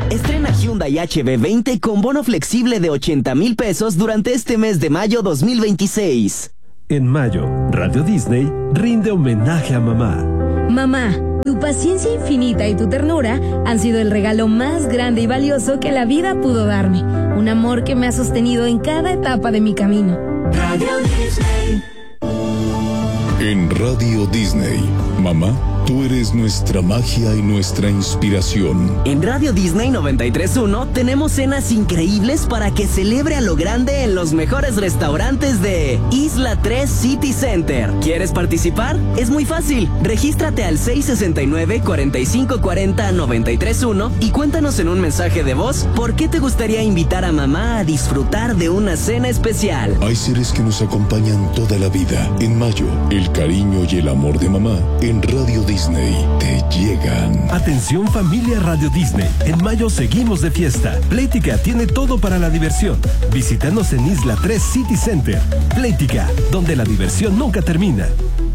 Estrena Hyundai HB20 con bono flexible de 80,000 pesos durante este mes de mayo 2026. En mayo, Radio Disney rinde homenaje a mamá. Mamá, tu paciencia infinita y tu ternura han sido el regalo más grande y valioso que la vida pudo darme. Un amor que me ha sostenido en cada etapa de mi camino. Radio Disney. En Radio Disney, mamá, tú eres nuestra magia y nuestra inspiración. En Radio Disney 93.1 tenemos cenas increíbles para que celebre a lo grande en los mejores restaurantes de Isla 3 City Center. ¿Quieres participar? Es muy fácil. Regístrate al 669-4540-931 y cuéntanos en un mensaje de voz por qué te gustaría invitar a mamá a disfrutar de una cena especial. Hay seres que nos acompañan toda la vida. En mayo, el cariño y el amor de mamá en Radio Disney te llegan. Atención familia Radio Disney, en mayo seguimos de fiesta. Playtika tiene todo para la diversión. Visítanos en Isla 3 City Center. Playtika, donde la diversión nunca termina.